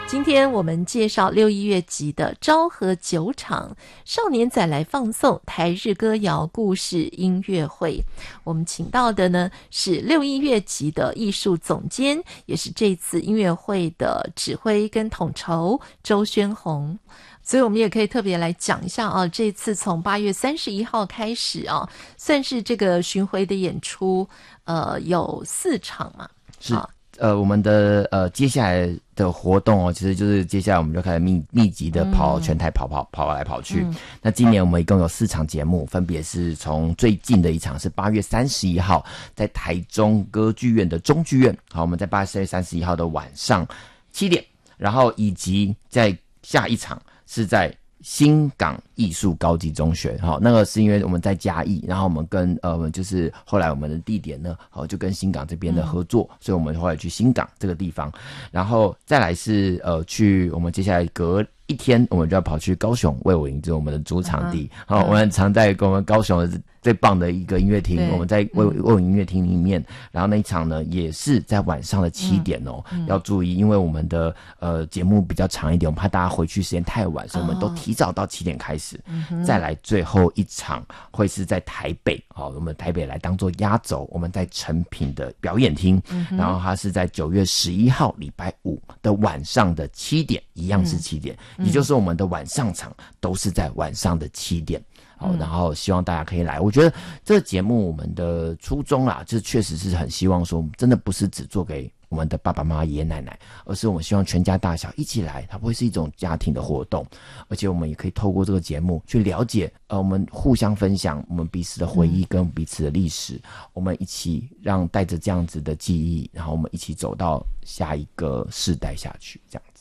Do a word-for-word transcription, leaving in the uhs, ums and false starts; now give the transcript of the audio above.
今天我们介绍六一月集的昭和酒厂少年仔来放送台日歌谣故事音乐会。我们请到的呢是六一月集的艺术总监，也是这次音乐会的指挥跟统筹周宣宏。所以我们也可以特别来讲一下啊，这次从八月三十一号开始啊，算是这个巡回的演出，呃，有四场嘛， 是。呃，我们的呃接下来的活动哦，其实就是接下来我们就开始密密集的跑全台跑跑跑来跑去。嗯、那今年我们一共有四场节目，分别是从最近的一场是八月三十一号在台中歌剧院的中剧院，好，我们在八月三十一号的晚上七点，然后以及在下一场是在新港艺术高级中学，好，那个是因为我们在嘉义，然后我们跟呃，就是后来我们的地点呢，好，就跟新港这边的合作，嗯、所以我们后来去新港这个地方，然后再来是呃，去我们接下来隔一天，我们就要跑去高雄卫武营，就是我们的主场地，好、嗯，我们常在我们高雄的最棒的一个音乐厅，我们在卫卫武营音乐厅里面，然后那一场呢也是在晚上的七点哦，嗯嗯、要注意，因为我们的呃节目比较长一点，我们怕大家回去时间太晚，所以我们都提早到七点开始，哦、再来最后一场会是在台北，好，我们台北来当做压轴，我们在诚品的表演厅，嗯、然后它是在九月十一号礼拜五的晚上的七点，一样是七点，嗯、也就是我们的晚上场都是在晚上的七点。好，然后希望大家可以来。我觉得这个节目我们的初衷啦，就确实是很希望说，真的不是只做给我们的爸爸妈妈、爷爷奶奶，而是我们希望全家大小一起来，它不会是一种家庭的活动，而且我们也可以透过这个节目去了解，呃，我们互相分享我们彼此的回忆跟彼此的历史，嗯、我们一起让带着这样子的记忆，然后我们一起走到下一个世代下去，这样子。